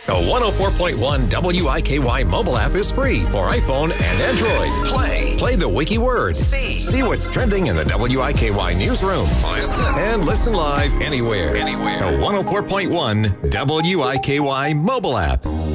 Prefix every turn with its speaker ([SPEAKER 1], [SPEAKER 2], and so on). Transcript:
[SPEAKER 1] The 104.1 WIKY mobile app is free for iPhone and Android. Play the wiki words. See what's trending in the WIKY newsroom. Listen live anywhere. The 104.1 WIKY mobile app.